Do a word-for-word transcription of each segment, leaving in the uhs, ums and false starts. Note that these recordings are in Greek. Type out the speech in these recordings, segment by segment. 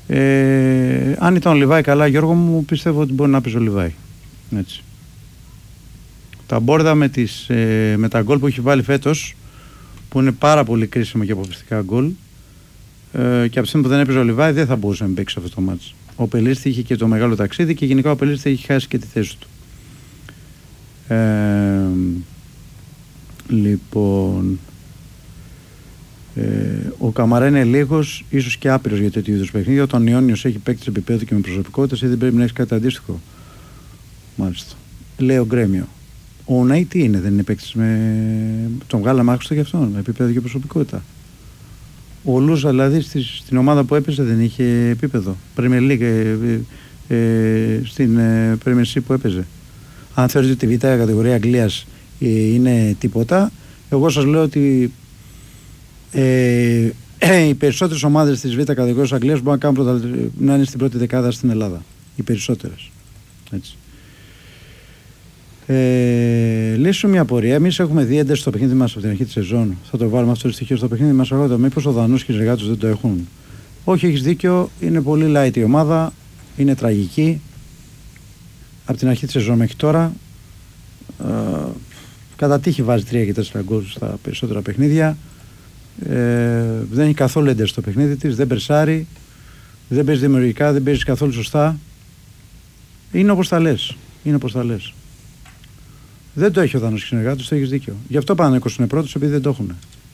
Ε, αν ήταν ο Λιβάη καλά, Γιώργο μου, πιστεύω ότι μπορεί να παίζει ο Λιβάη. Έτσι. Τα μπόρδα με, τις, ε, με τα γκολ που έχει βάλει φέτος, που είναι πάρα πολύ κρίσιμο και αποφασιστικά γκολ, ε, και από τη στιγμή που δεν έπαιζε ο Λιβάη δεν θα μπορούσε να παίξει αυτό το μάτς. Ο Πελίστη είχε και το μεγάλο ταξίδι και γενικά ο Πελίστη έχει χάσει και τη θέση του. Ε, λοιπόν, ε, ο Καμαρά είναι λίγος, ίσως και άπειρος για τέτοιου είδους παιχνίδια. Όταν ο Ιόνιος έχει παίκτης επίπεδου και με προσωπικότητα, ή δεν πρέπει να έχει κάτι αντίστοιχο. Μάλιστα. Λέει ο Γκρέμιο. Ο Ναΐ τι είναι, δεν είναι παίκτης με. Τον βγάλαμε άκουστο για αυτόν, με επίπεδο και προσωπικότητα. Ο Λούζα δηλαδή στην ομάδα που έπαιζε δεν είχε επίπεδο. Premier League, ε, ε, ε, στην ε, Premier League που έπαιζε. Αν θεωρείτε ότι η β' κατηγορία Αγγλίας ε, είναι τίποτα, εγώ σας λέω ότι ε, ε, οι περισσότερες ομάδες της β' κατηγορίας Αγγλίας μπορούν να, κάνουν πρωτα... να είναι στην πρώτη δεκάδα στην Ελλάδα. Οι περισσότερες. Έτσι. Ε, λύσουμε μια απορία. Εμείς έχουμε δει ένταση στο παιχνίδι μας από την αρχή της σεζόν. Θα το βάλουμε αυτό το στοιχείο στο παιχνίδι μας. Εγώ, μήπως ο Δανούς και οι συνεργάτες δεν το έχουν? Όχι, έχεις δίκιο. Είναι πολύ light η ομάδα. Είναι τραγική. Από την αρχή της σεζόν μέχρι τώρα. Ε, κατά τύχη βάζει τρία και τέσσερα γκολ στα περισσότερα παιχνίδια. Ε, δεν έχει καθόλου ένταση στο παιχνίδι της. Δεν περσάρει. Δεν παίζει δημιουργικά. Δεν παίζει καθόλου σωστά. Είναι όπως τα λες. Είναι όπως τα λες. Δεν το έχει ο Δανός και συνεργάτες, το έχεις δίκιο. Γι' αυτό πάνε είκοσι είναι πρώτος, επειδή δεν το έχουν.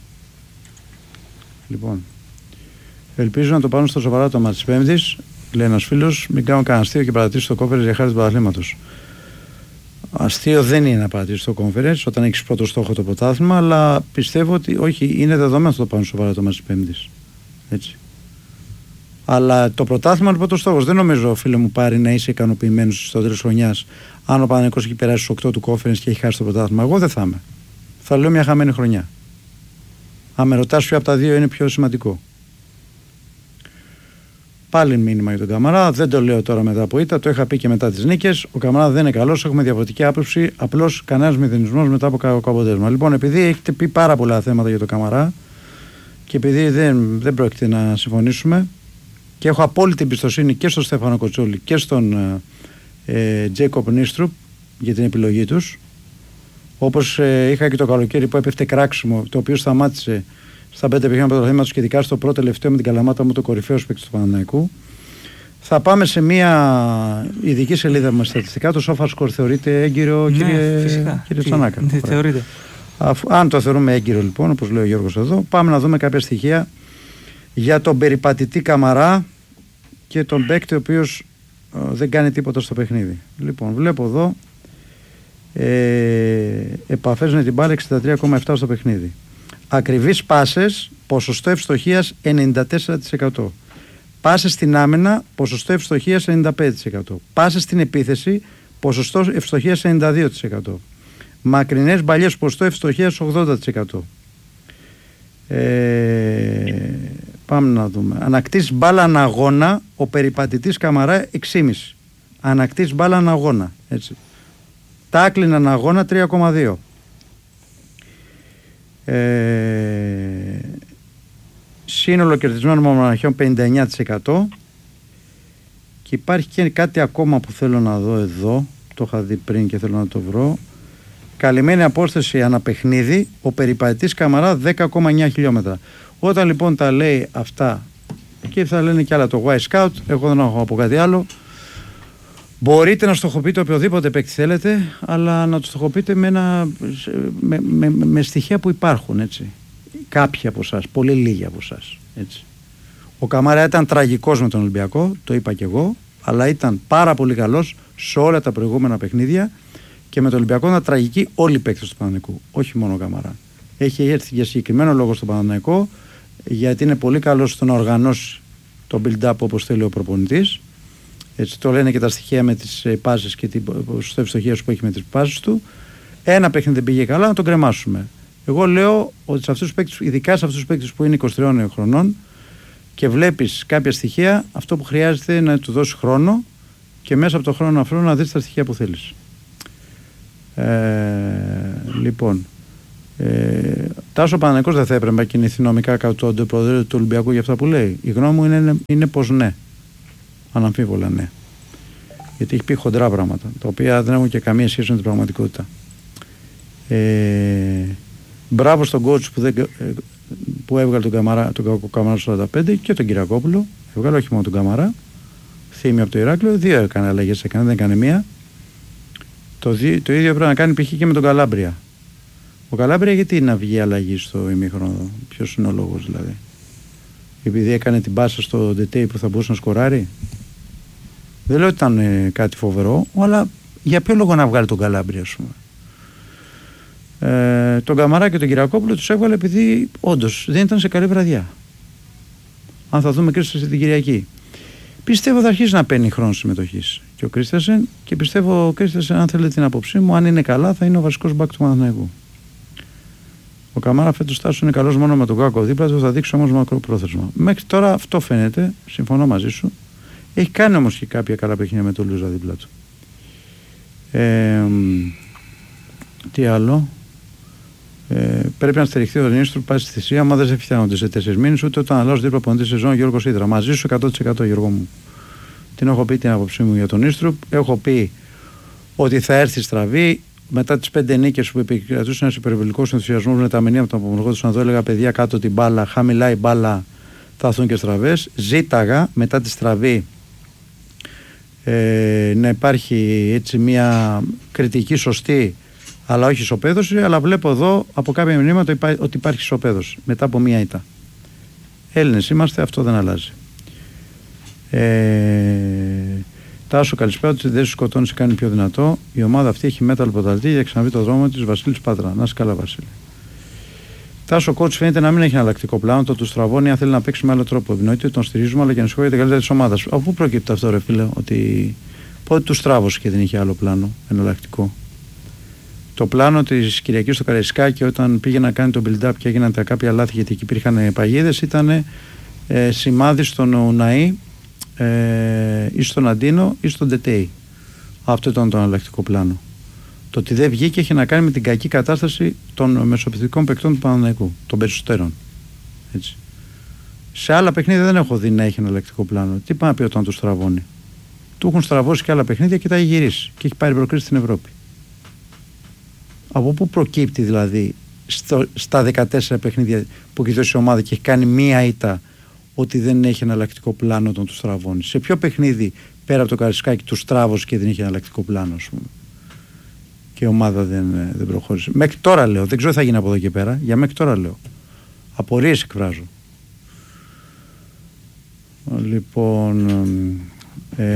Λοιπόν, ελπίζω να το πάρουν στο σοβαρά το μάτι της Πέμπτης. Λέει ένας φίλος, μην κάνουν κανένα αστείο και παρατήσει το κόφερες για χάρη του πρωταθλήματος. Αστείο δεν είναι να παρατήσει το κόφερες όταν έχεις πρώτο στόχο το πρωτάθλημα, αλλά πιστεύω ότι όχι, είναι δεδομένο να το πάρουν σοβαρά το μάτι της Πέμπτης. Έτσι. Αλλά το πρωτάθλημα είναι πρώτο στόχος. Δεν νομίζω, φίλε μου, πάρει να είσαι ικανοποιημένος στο τέλος χρονιάς. Αν ο Παναθηναϊκός έχει περάσει στους οκτώ του Conference και έχει χάσει το πρωτάθλημα, εγώ δεν θα είμαι. Θα λέω μια χαμένη χρονιά. Αν με ρωτάς ποιο από τα δύο είναι πιο σημαντικό. Πάλι μήνυμα για τον Καμαρά. Δεν το λέω τώρα μετά από ήττα, το είχα πει και μετά τις νίκες. Ο Καμαρά δεν είναι καλός, έχουμε διαφορετική άποψη. Απλώς κανένας μηδενισμός μετά από κακό αποτέλεσμα. Λοιπόν, επειδή έχετε πει πάρα πολλά θέματα για τον Καμαρά και επειδή δεν, δεν πρόκειται να συμφωνήσουμε και έχω απόλυτη εμπιστοσύνη και στον Στέφανο Κοτσόλη και στον Τζέικοπ Νίστρουπ για την επιλογή τους, όπως ε, είχα και το καλοκαίρι που έπεφτε κράξιμο, το οποίο σταμάτησε στα πέντε παιχνίδια πρωταθλήματος και ειδικά στο πρώτο τελευταίο με την Καλαμάτα μου, το κορυφαίο παίκτη του Παναθηναϊκού. Θα πάμε σε μια ειδική σελίδα με στατιστικά. Το SofaScore θεωρείται έγκυρο, ναι, κύριε, κύριε Τσανάκα? Ναι, θεωρείται. Αφού, αν το θεωρούμε έγκυρο, λοιπόν, όπως λέει ο Γιώργος εδώ, πάμε να δούμε κάποια στοιχεία για τον περιπατητή Καμαρά και τον παίκτη ο οποίος δεν κάνει τίποτα στο παιχνίδι. Λοιπόν, βλέπω εδώ ε, επαφές με την μπάλα εξήντα τρία κόμμα επτά στο παιχνίδι. Ακριβείς πάσες, ποσοστό ευστοχίας ενενήντα τέσσερα τοις εκατό. Πάσες στην άμυνα, ποσοστό ευστοχίας ενενήντα πέντε τοις εκατό. Πάσες στην επίθεση, ποσοστό ευστοχίας ενενήντα δύο τοις εκατό. Μακρινές μπαλιές, ποσοστό ευστοχίας ογδόντα τοις εκατό. Ε, πάμε να δούμε. Ανακτήσεις μπάλα ανά αγώνα, ο περιπατητής Καμαρά έξι κόμμα πέντε. Ανακτήσεις μπάλα ανά αγώνα. Έτσι. Τάκλιν ανά αγώνα τρία κόμμα δύο. Ε, σύνολο κερδισμένων μονομαχιών πενήντα εννέα τοις εκατό. Και υπάρχει και κάτι ακόμα που θέλω να δω εδώ. Το είχα δει πριν και θέλω να το βρω. Καλυμμένη απόσταση αναπαιχνίδι, ο περιπατητής Καμαρά δέκα κόμμα εννέα χιλιόμετρα. Όταν λοιπόν τα λέει αυτά, και θα λένε κι άλλα το Y-Scout, εγώ δεν έχω από κάτι άλλο, μπορείτε να στοχοποιείτε οποιοδήποτε παίκτη θέλετε, αλλά να το στοχοποιείτε με, ένα, με, με, με στοιχεία που υπάρχουν, έτσι. Κάποιοι από εσάς, πολύ λίγοι από εσάς, έτσι. Ο Καμαρά ήταν τραγικός με τον Ολυμπιακό, το είπα κι εγώ, αλλά ήταν πάρα πολύ καλός σε όλα τα προηγούμενα παιχνίδια. Και με το Ολυμπιακό ήταν τραγική όλοι οι παίκτες του Παναθηναϊκού, όχι μόνο ο Καμαρά. Έχει έρθει για συγκεκριμένο λόγο στο Παναθηναϊκό, γιατί είναι πολύ καλός στο να οργανώσει το build-up όπως θέλει ο προπονητής. Έτσι το λένε και τα στοιχεία με τις πάσες και την ποσοστό ευστοχίας που έχει με τις πάσες του. Ένα παιχνίδι δεν πήγε καλά, να τον κρεμάσουμε. Εγώ λέω ότι σε αυτούς τους παίκτες, ειδικά σε αυτούς τους παίκτες που είναι είκοσι τριών χρονών και βλέπεις κάποια στοιχεία, αυτό που χρειάζεται είναι να του δώσει χρόνο και μέσα από το χρόνο αυτό να δεις τα στοιχεία που θέλεις. Ε, λοιπόν, ε, Τάσο Παναθηναϊκός δεν θα έπρεπε να κινηθεί νομικά κατά το αντιπρόεδρο του Ολυμπιακού για αυτά που λέει. Η γνώμη μου είναι, είναι πως ναι. Αναμφίβολα, ναι. Γιατί έχει πει χοντρά πράγματα, τα οποία δεν έχουν και καμία σχέση με την πραγματικότητα. Ε, μπράβο στον coach που, δεν, που έβγαλε τον Καμαρά, τον Καμαρά σαράντα πέντε και τον Κυριακόπουλο. Έβγαλε όχι μόνο τον Καμαρά. Θύμιο από το Ηράκλειο, δύο έκανε αλλαγές, έκανε, δεν έκανε μία. Το, δι, το ίδιο πρέπει να κάνει π.χ. και με τον Καλάμπρια. Ο Καλάμπρια γιατί να βγει αλλαγή στο ημίχρονο, ποιος είναι ο λόγος δηλαδή? Επειδή έκανε την πάσα στο Ντετέι που θα μπορούσε να σκοράρει. Δεν λέω ότι ήταν ε, κάτι φοβερό, αλλά για ποιο λόγο να βγάλει τον Καλάμπρια, ας πούμε? Ε, τον Καμαρά και τον Κυριακόπουλο τους έβγαλε επειδή όντως δεν ήταν σε καλή βραδιά. Αν θα δούμε Κρίστασεν την Κυριακή. Πιστεύω θα αρχίσει να παίρνει χρόνο συμμετοχής και ο Κρίστασεν, και πιστεύω ο Κρίστασεν, αν θέλετε την άποψή μου, αν είναι καλά, θα είναι ο βασικός μπακ του Παναθηναϊκού. Ο Καμάρα φέτος Τάσο είναι καλός μόνο με τον Γκάκο δίπλα του, θα δείξει όμως μακροπρόθεσμα. Μέχρι τώρα αυτό φαίνεται, συμφωνώ μαζί σου. Έχει κάνει όμως και κάποια καλά παιχνίδια με τον Λούζα δίπλα του. Ε, τι άλλο? Ε, πρέπει να στηριχθεί ο Νίστρου, πάει στη θυσία. Άμα δεν σε φτιάχνονται σε τέσσερις μήνες, ούτε όταν αλλάζω δίπλα από τη σεζόν, Γιώργο Σίδρα. Μαζί σου εκατό τοις εκατό, Γιώργο μου. Την έχω πει την άποψή μου για τον Νίστρου. Έχω πει ότι θα έρθει στραβή. Μετά τις πέντε νίκες που επικρατούσε ένας υπερβολικός ενθουσιασμός με τα μηνύα από τον απομονωγό του, να δω, έλεγα παιδιά κάτω την μπάλα, χαμηλά η μπάλα, θα έρθουν και στραβές. Ζήταγα μετά τη στραβή ε, να υπάρχει έτσι μια κριτική σωστή, αλλά όχι ισοπαίδωση. Αλλά βλέπω εδώ από κάποια μηνύματα ότι υπάρχει ισοπαίδωση μετά από μία ήττα. Έλληνες είμαστε, αυτό δεν αλλάζει. Ε, Τάσο, καλησπέρα. Ότι δεν σου σκοτώνει, σε κάνει πιο δυνατό. Η ομάδα αυτή έχει μέταλλο ποταλτή για να ξαναβεί το δρόμο τη. Βασίλης Πάτρα. Να είσαι καλά, Βασίλη. Τάσο, ο coach φαίνεται να μην έχει εναλλακτικό πλάνο. Το του στραβώνει αν θέλει να παίξει με άλλο τρόπο. Ευνοείται ότι τον στηρίζουμε, αλλά και ανησυχώ για την καλύτερη τη ομάδα. Από πού προκύπτει αυτό, ρε φίλε? Ότι πότε του στράβωσε και δεν είχε άλλο πλάνο εναλλακτικό? Το πλάνο τη Κυριακή στο Καραϊσκάκι, όταν πήγε να κάνει το build-up και έγιναν τα κάποια λάθη, γιατί εκεί υπήρχαν παγίδες, ήταν ε, σημάδι στον Ουναή ε, ή στον Αντίνο ή στον Ντετέι. Αυτό ήταν το εναλλακτικό πλάνο. Το ότι δεν βγήκε έχει να κάνει με την κακή κατάσταση των μεσοπιθυντικών παικτών του Παναθηναϊκού, των περισσότερων. Έτσι. Σε άλλα παιχνίδια δεν έχω δει να έχει εναλλακτικό πλάνο. Τι πάει να πει όταν του στραβώνει? Του έχουν στραβώσει και άλλα παιχνίδια και τα έχει γυρίσει και έχει πάρει προκρίσεις στην Ευρώπη. Από πού προκύπτει δηλαδή στο, στα δεκατέσσερα παιχνίδια που έχει δώσει η ομάδα και έχει κάνει μία ήττα, ότι δεν έχει εναλλακτικό πλάνο όταν του στραβώνει? Σε ποιο παιχνίδι πέρα από το Καραϊσκάκι του στράβωσε και δεν είχε εναλλακτικό πλάνο, ας πούμε, και η ομάδα δεν, δεν προχώρησε? Μέχρι τώρα λέω, δεν ξέρω τι θα γίνει από εδώ και πέρα. Για μέχρι τώρα λέω. Απορίες εκφράζω. Λοιπόν, ε,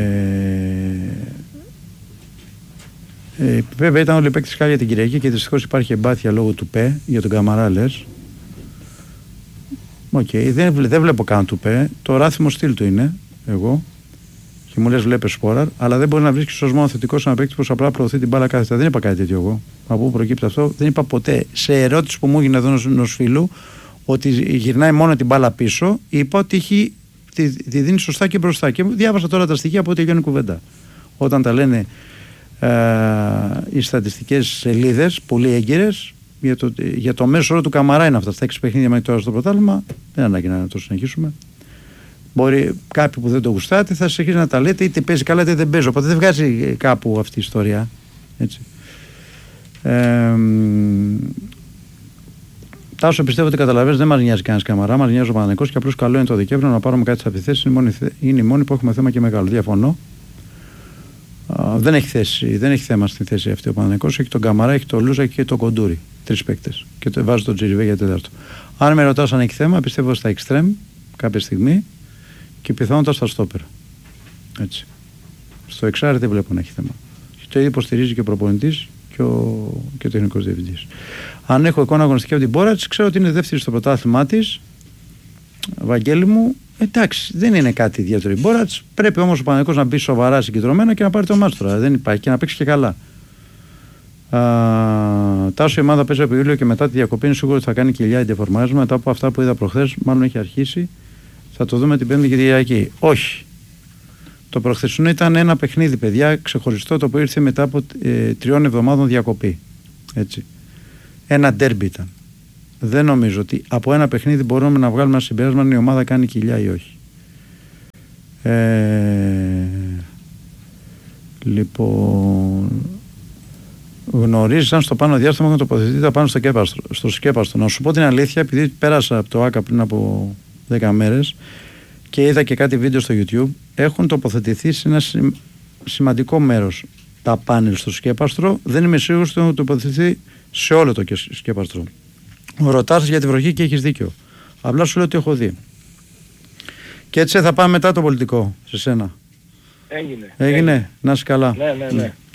ε, βέβαια ήταν όλοι οι παίκτες χάρη για την Κυριακή και δυστυχώς υπάρχει εμπάθεια λόγω του ΠΕ για τον Καμαρά, λες. Οκ, okay, δεν, δεν βλέπω καν του ΠΕ. Το ράθιμο στυλ του είναι εγώ. Και μου λες βλέπεις Σπόραρ, αλλά δεν μπορεί να βρίσκει σωσμό θετικό σε ένα παίκτη που απλά προωθεί την μπάλα κάθετα. Δεν είπα κάτι τέτοιο εγώ. Από πού προκύπτει αυτό? Δεν είπα ποτέ. Σε ερώτηση που μου έγινε εδώ ενός φίλου, ότι γυρνάει μόνο την μπάλα πίσω, είπα ότι έχει, τη, τη δίνει σωστά και μπροστά. Και διάβασα τώρα τα στοιχεία από ό,τι τελειώνει η κουβέντα. Όταν τα λένε ε, οι στατιστικές σελίδες, πολύ έγκυρες, για το, για το μέσο όρο του Καμαρά είναι αυτά. Στα έξι παιχνίδια μέχρι τώρα στο πρωτάθλημα, δεν ανάγκη να το συνεχίσουμε. Μπορεί κάποιοι που δεν το γουστάτε θα συνεχίσει να τα λέτε, είτε παίζει καλά είτε δεν παίζει. Οπότε δεν βγάζει κάπου αυτή η ιστορία. Έτσι. Ε, Τάσο, πιστεύω ότι καταλαβαίνεις, δεν μας νοιάζει κανένας Καμαρά, μας νοιάζει ο Παναθηναϊκός και απλώς καλό είναι το Δεκέμβριο να πάρουμε κάτι στις επιθέσεις. Είναι, είναι η μόνη που έχουμε θέμα και μεγάλο. Διαφωνώ. Uh, δεν, έχει θέση, δεν έχει θέμα στη θέση αυτή ο Παναθηναϊκός. Έχει τον Καμαρά, έχει τον Λούζα και τον Κοντούρη. Τρεις παίκτες. Και το, βάζει τον Τζιριβέ για τέταρτο. Αν με ρωτάς αν έχει θέμα, πιστεύω στα εξτρέμ κάποια στιγμή και πιθανότατα στα στόπερ. Έτσι. Στο εξάρι δεν βλέπω να έχει θέμα. Και το ίδιο υποστηρίζει και ο προπονητής και ο, και ο τεχνικός διευθυντής. Αν έχω εικόνα αγωνιστική από την Μπόρατς, ξέρω ότι είναι δεύτερη στο πρωτάθλημά της. Βαγγέλη μου, εντάξει, δεν είναι κάτι ιδιαίτερο η Μπόρατς. Πρέπει όμως ο Παναθηναϊκός να μπει σοβαρά συγκεντρωμένα και να πάρει το μάστρο. Δεν υπάρχει, και να παίξει και καλά. Α, Τάσο, η ομάδα παίζει από Ιούλιο και μετά τη διακοπή είναι σίγουρο ότι θα κάνει κοιλιά εντεφορμάρισμα. Μετά από αυτά που είδα προχθές, μάλλον έχει αρχίσει. Θα το δούμε την Πέμπτη και τη Κυριακή. Όχι. Το προχθεσινό ήταν ένα παιχνίδι, παιδιά, ξεχωριστό, το οποίο ήρθε μετά από ε, τριών εβδομάδων διακοπή. Έτσι. Ένα ντέρμπι ήταν. Δεν νομίζω ότι από ένα παιχνίδι μπορούμε να βγάλουμε ένα συμπέρασμα αν η ομάδα κάνει κοιλιά ή όχι. Ε, Λοιπόν, γνωρίζεις αν στο πάνω διάστημα έχουν τοποθετηθεί τα πάνω στο σκέπαστρο, στο σκέπαστρο. Να σου πω την αλήθεια, επειδή πέρασα από το ΆΚΑ πριν από δέκα μέρες και είδα και κάτι βίντεο στο YouTube, έχουν τοποθετηθεί σε ένα σημαντικό μέρος τα πάνελ στο σκέπαστρο. Δεν είμαι σίγουρος ότι έχουν τοποθετηθεί σε όλο το σκέπαστρο. Ρωτάς για τη βροχή και έχεις δίκιο. Απλά σου λέω ότι έχω δει. Και έτσι θα πάμε μετά το πολιτικό σε σένα. Έγινε. Έγινε, Έγινε. να είσαι καλά. Ναι, ναι, ναι.